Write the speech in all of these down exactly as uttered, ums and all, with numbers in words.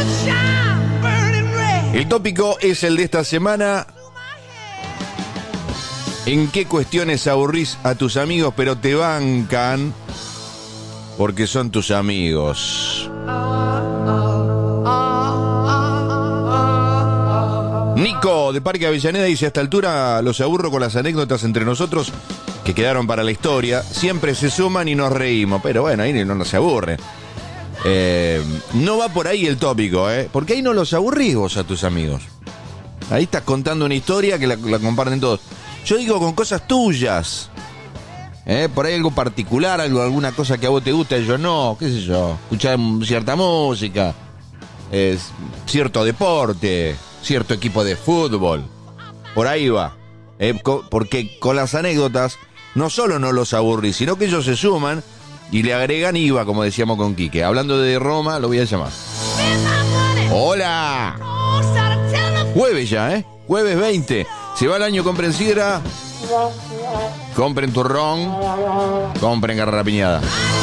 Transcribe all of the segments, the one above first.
El tópico es el de esta semana. ¿En qué cuestiones aburrís a tus amigos pero te bancan porque son tus amigos? Nico, de Parque Avellaneda, dice: a esta altura los aburro con las anécdotas entre nosotros que quedaron para la historia. Siempre se suman y nos reímos. Pero bueno, ahí no nos se aburre. Eh, no va por ahí el tópico, ¿eh? Porque ahí no los aburrís vos a tus amigos. Ahí estás contando una historia que la, la comparten todos. Yo digo con cosas tuyas. ¿Eh? Por ahí algo particular, algo, alguna cosa que a vos te gusta y yo no. ¿Qué sé yo? Escuchar cierta música. Eh, cierto deporte. Cierto equipo de fútbol. Por ahí va. Eh, co- porque con las anécdotas no solo no los aburrís, sino que ellos se suman y le agregan I V A, como decíamos con Quique. Hablando de Roma, lo voy a llamar. ¡Hola! Jueves ya, ¿eh? Jueves veinte. Se va el año, compren sidra, compren turrón, compren garrapiñada.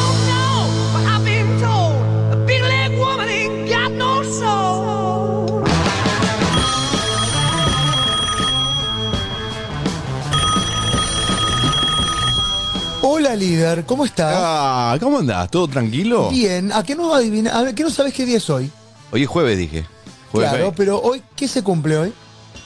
Hola, líder, ¿cómo estás? Ah, ¿cómo andás? ¿Todo tranquilo? Bien, ¿a qué no adivina? A ver, ¿qué no sabes qué día es hoy? Hoy es jueves, dije. Jueves Claro, veinte. pero hoy, ¿qué se cumple hoy?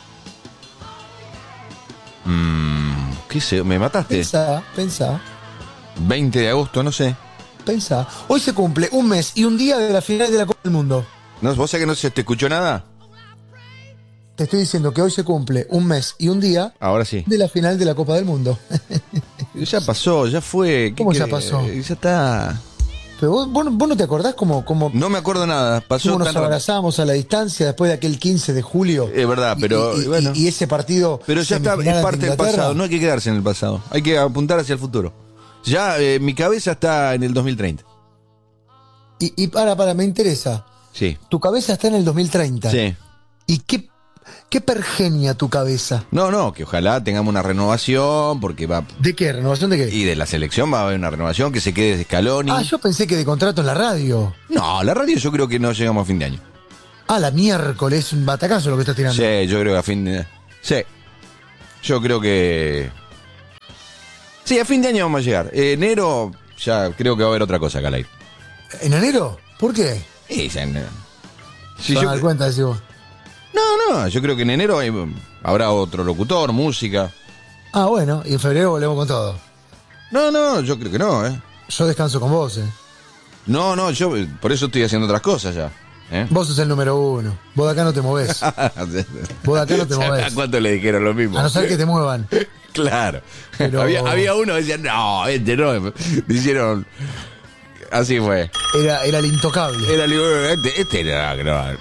Mm, ¿Qué sé? ¿Me mataste? Pensá, pensá, veinte de agosto, no sé. pensá. Hoy se cumple un mes y un día de la final de la Copa del Mundo. ¿No, ¿Vos sabés que no se te escuchó nada? Te estoy diciendo que hoy se cumple un mes y un día Ahora sí. de la final de la Copa del Mundo. Ya pasó, ya fue. ¿Qué ¿Cómo ya querés? pasó? Ya está. Pero vos, vos no- vos no te acordás cómo, cómo, No me acuerdo nada. Pasó cómo nos tan rápido. abrazamos a la distancia después de aquel quince de julio. Es verdad, Y- pero y, y- bueno. y ese partido. Pero ya está, semifinal es ante parte del Inglaterra. pasado. No hay que quedarse en el pasado. Hay que apuntar hacia el futuro. Ya eh, mi cabeza está en el dos mil treinta. Y, y para, para, me interesa. Sí. Tu cabeza está en el dos mil treinta. Sí. ¿Y qué, qué pergenia tu cabeza? No, no, que ojalá tengamos una renovación, porque va. ¿De qué? ¿Renovación de qué? Y de la selección va a haber una renovación, que se quede de Scaloni. Ah, yo pensé que de contrato en la radio. No, la radio yo creo que no llegamos a fin de año. Ah, la miércoles, un batacazo lo que estás tirando. Sí, yo creo que a fin de. Sí. Yo creo que. Sí, a fin de año vamos a llegar. Enero, ya creo que va a haber otra cosa acá al aire. ¿En enero? ¿Por qué? Sí, ya en- Sí, Se van yo- a dar cuenta, decís vos. No, no, yo creo que en enero hay- habrá otro locutor, música. Ah, bueno, y en febrero volvemos con todo. No, no, yo creo que no, ¿eh? Yo descanso con vos, eh. No, no, yo eh, por eso estoy haciendo otras cosas ya. ¿eh? Vos sos el número uno. Vos de acá no te movés. Vos de acá no te ¿A movés. cuánto le dijeron lo mismo? A no ser que te muevan. Claro. Pero- Había, había uno que decía, no, este no. Dijeron. Así fue. Era, era el intocable. Era libro, este, este era. No.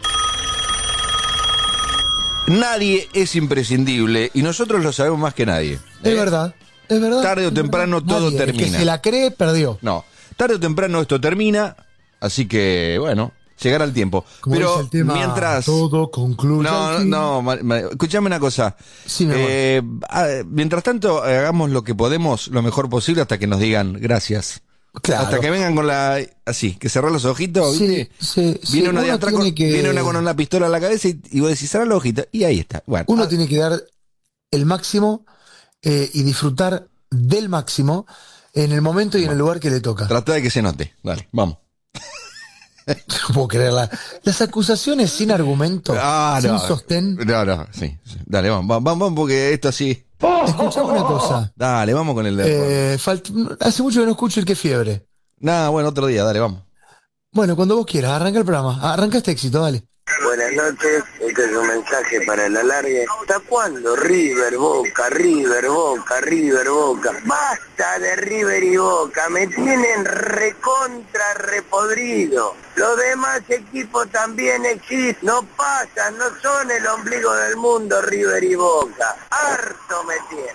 Nadie es imprescindible y nosotros lo sabemos más que nadie. Es ¿eh? verdad. Es verdad. Tarde o es temprano verdad. todo Nadie, el termina. que se la cree, perdió. No, tarde o temprano esto termina, así que, bueno, llegará el tiempo. Como Pero dice el tema, mientras... todo concluye No, al no, fin. no, ma- ma- escuchame una cosa. Sí, mi amor. Eh, ah, mientras tanto, hagamos lo que podemos, lo mejor posible, hasta que nos digan gracias. Claro. Hasta que vengan con la... Así, que cerrar los ojitos, Sí, ¿viste? sí, sí. Viene uno de Uno atrás con, tiene que- viene una con una pistola a la cabeza y, y vos decís, cerrar los ojitos, y ahí está. Bueno, Uno ah, tiene que dar el máximo eh, y disfrutar del máximo en el momento y en el lugar que le toca. tratá de que se note. Dale, vamos. No puedo creerla. Las acusaciones sin argumento, Ah, sin no. sostén. No, no, sí, sí. Dale, vamos, vamos, vamos, porque esto así... Escuchame una cosa. Dale, vamos con el de... Eh, falt- Hace mucho que no escucho el que fiebre. Nada, bueno, otro día, dale, vamos. Bueno, cuando vos quieras, arranca el programa. Arranca este éxito, dale. Buenas noches, este es un mensaje para el alargue. ¿Hasta cuándo River, Boca, River, Boca, River, Boca? Basta de River y Boca, me tienen recontra repodrido. Los demás equipos también existen, no pasan, no son el ombligo del mundo River y Boca. Harto me tienen.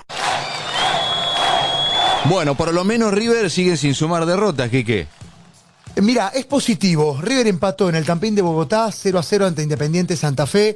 Bueno, por lo menos River sigue sin sumar derrotas, Quique. Eh, Mira, es positivo. River empató en el Campín de Bogotá cero a cero ante Independiente Santa Fe.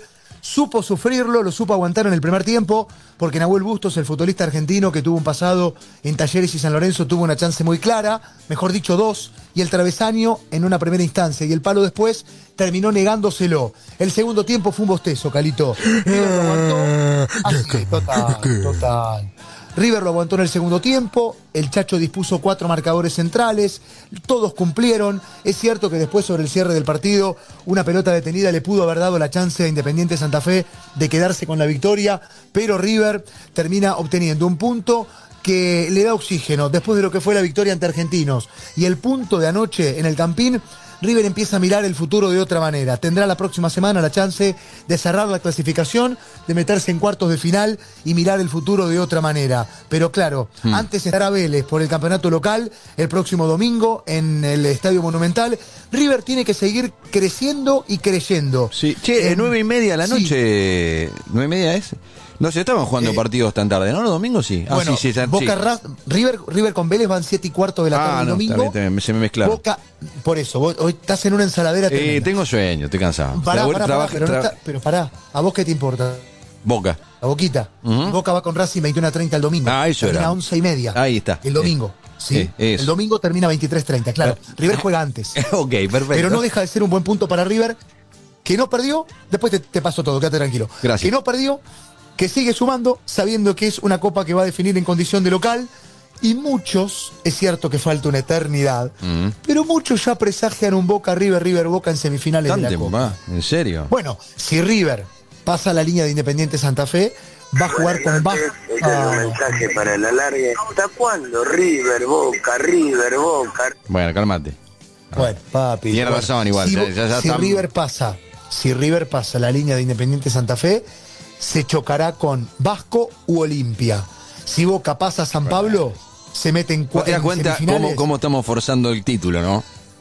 supo sufrirlo, lo supo aguantar en el primer tiempo, porque Nahuel Bustos, el futbolista argentino que tuvo un pasado en Talleres y San Lorenzo, tuvo una chance muy clara, mejor dicho dos, y el travesaño en una primera instancia, y el palo después terminó negándoselo. El segundo tiempo fue un bostezo, Calito. River lo aguantó. Así, total, total. River lo aguantó en el segundo tiempo, el Chacho dispuso cuatro marcadores centrales, todos cumplieron. Es cierto que después, sobre el cierre del partido, una pelota detenida le pudo haber dado la chance a Independiente Santa Fe de quedarse con la victoria, pero River termina obteniendo un punto que le da oxígeno después de lo que fue la victoria ante Argentinos. Y el punto de anoche en el Campín, River empieza a mirar el futuro de otra manera. Tendrá la próxima semana la chance de cerrar la clasificación, de meterse en cuartos de final y mirar el futuro de otra manera. Pero claro, hmm. antes estará Vélez por el campeonato local el próximo domingo en el Estadio Monumental. River tiene que seguir creciendo y creyendo. Sí, che, eh, nueve y media de la noche. Sí. ¿Nueve y media es? No se estaban jugando eh, partidos tan tarde, ¿no? ¿Los domingos sí? Ah, bueno, sí, sí, Boca sí. Ra- River, River con Vélez van siete y cuarto de la tarde ah, el no, domingo. También, también, se me mezclaron. Boca, por eso, vos, hoy estás en una ensaladera tremenda. Eh, tengo sueño, estoy cansado. Pará, la, pará, trabaja, pará, pero, tra- no está, pero pará, ¿a vos qué te importa? Boca. La Boquita. Uh-huh. Boca va con Racing veintiuno a treinta el domingo. Ah, eso termina era. once y media. Ahí está. El domingo. Eh, sí. Eh, el domingo termina veintitrés treinta, claro. River juega antes. Ok, perfecto. Pero no deja de ser un buen punto para River, que no perdió, después te, te paso todo, quédate tranquilo. Gracias. Que no perdió, que sigue sumando, sabiendo que es una copa que va a definir en condición de local. Y muchos, es cierto que falta una eternidad, mm. pero muchos ya presagian un Boca River, River Boca en semifinales de la Copa. Mamá, ¿en serio? Bueno, si River pasa la línea de Independiente Santa Fe, va a jugar con Vasco. Este es un mensaje para el alargue. ¿Hasta cuándo? River, Boca, River, Boca. Bueno, cálmate. Bueno, papi. Tiene bueno, razón igual. Si, ya, ya, ya si estamos... River pasa, si River pasa la línea de Independiente Santa Fe, se chocará con Vasco u Olimpia. Si Boca pasa a San Pablo, se mete en cuatro. ¿Te das cuenta cómo, cómo estamos forzando el título, no?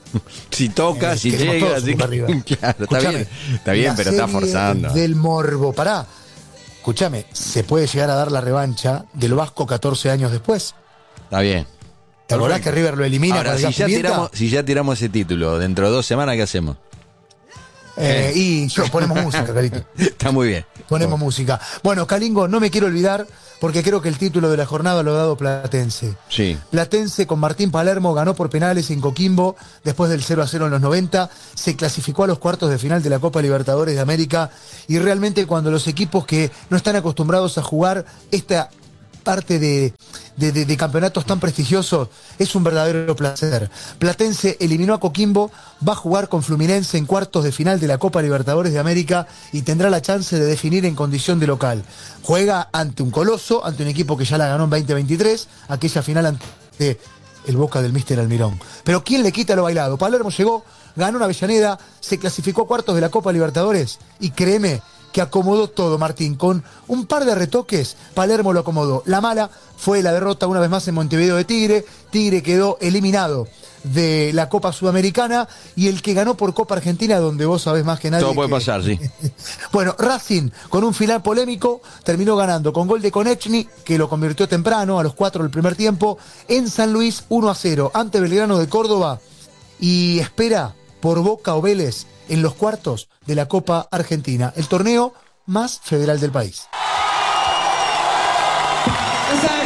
Si toca, eh, si llega, si... claro, está bien, está bien, pero está forzando. Del morbo, pará. Escúchame, se puede llegar a dar la revancha del Vasco catorce años después. Está bien. ¿Te acordás que River lo elimina? Ahora, si ya, tiramos, si ya tiramos ese título, dentro de dos semanas, ¿qué hacemos? Eh, y yo, ponemos música, Carito. Está muy bien. Ponemos bueno. música. Bueno, Calingo, no me quiero olvidar, porque creo que el título de la jornada lo ha dado Platense. Sí. Platense con Martín Palermo ganó por penales en Coquimbo después del cero a cero en los noventa, se clasificó a los cuartos de final de la Copa Libertadores de América, y realmente cuando los equipos que no están acostumbrados a jugar esta parte de, de, de, de campeonatos tan prestigiosos, es un verdadero placer. Platense eliminó a Coquimbo, va a jugar con Fluminense en cuartos de final de la Copa Libertadores de América y tendrá la chance de definir en condición de local. Juega ante un coloso, ante un equipo que ya la ganó en veinte veintitrés, aquella final ante el Boca del míster Almirón. Pero ¿quién le quita lo bailado? Palermo llegó, ganó una Avellaneda, se clasificó a cuartos de la Copa Libertadores y créeme que acomodó todo, Martín. Con un par de retoques, Palermo lo acomodó. La mala fue la derrota una vez más en Montevideo de Tigre. Tigre quedó eliminado de la Copa Sudamericana, y el que ganó por Copa Argentina, donde vos sabés más que nadie. Todo puede que... pasar, sí. Bueno, Racing, con un final polémico, terminó ganando con gol de Konechny, que lo convirtió temprano, a los cuatro del primer tiempo, en San Luis uno a cero, ante Belgrano de Córdoba, y espera por Boca o Vélez en los cuartos de la Copa Argentina, el torneo más federal del país.